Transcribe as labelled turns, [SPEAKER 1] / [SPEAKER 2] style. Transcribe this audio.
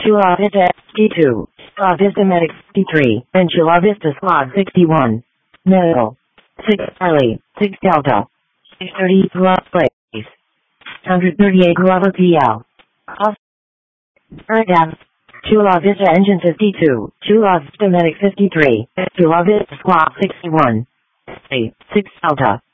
[SPEAKER 1] Chula Vista D2, Chula Vista Medic 53, and Chula Vista Squad 61. Medical. 6 Charlie, 6 Delta. 630 Glover Place. 138 Glover PL. Earth Chula Vista Engine 52, Chula Vista Medic 53, Chula Vista Squad 61. 6 Delta.